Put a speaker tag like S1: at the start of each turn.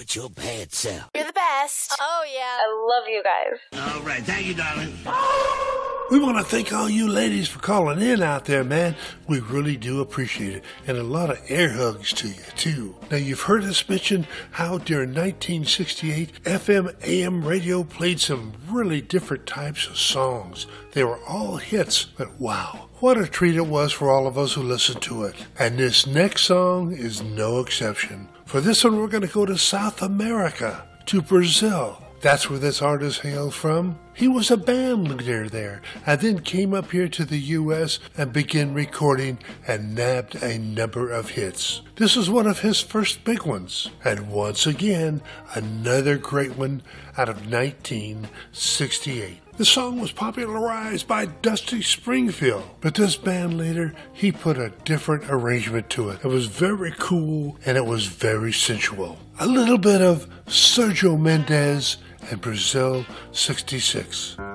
S1: Get your bad self.
S2: You're the best. Oh, yeah.
S3: I love you guys.
S1: All right. Thank you, darling.
S4: We want to thank all you ladies for calling in out there, man. We really do appreciate it. And a lot of air hugs to you, too. Now, you've heard us mention how during 1968, FM AM radio played some really different types of songs. They were all hits, but wow, what a treat it was for all of us who listened to it. And this next song is no exception. For this one, we're going to go to South America, to Brazil. That's where this artist hailed from. He was a band leader there and then came up here to the U.S. and began recording and nabbed a number of hits. This was one of his first big ones. And once again, another great one out of 1968. The song was popularized by Dusty Springfield, but this band leader, he put a different arrangement to it. It was very cool and it was very sensual. A little bit of Sergio Mendes and Brazil 66.